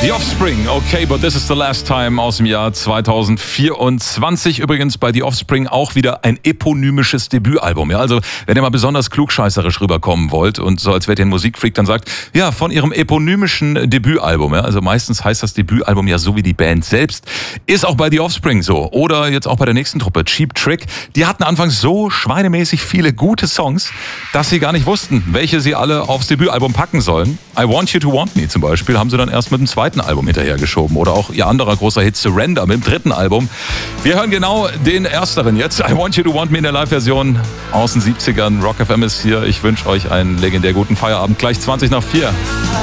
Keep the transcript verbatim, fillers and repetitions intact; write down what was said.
The Offspring, okay, but this is the last time aus dem Jahr zweitausendvierundzwanzig. Übrigens bei The Offspring auch wieder ein eponymisches Debütalbum. Ja, also wenn ihr mal besonders klugscheißerisch rüberkommen wollt und so als wärt ihr ein Musikfreak, dann sagt, ja, von ihrem eponymischen Debütalbum. Ja, also meistens heißt das Debütalbum ja so wie die Band selbst. Ist auch bei The Offspring so. Oder jetzt auch bei der nächsten Truppe, Cheap Trick. Die hatten anfangs so schweinemäßig viele gute Songs, dass sie gar nicht wussten, welche sie alle aufs Debütalbum packen sollen. I Want You to Want Me zum Beispiel haben sie dann erst mit dem zweiten Album hinterhergeschoben. Oder auch ihr anderer großer Hit Surrender mit dem dritten Album. Wir hören genau den ersteren jetzt. I Want You to Want Me in der Live-Version aus den siebzigern. Rock F M ist hier. Ich wünsche euch einen legendär guten Feierabend. Gleich zwanzig nach vier.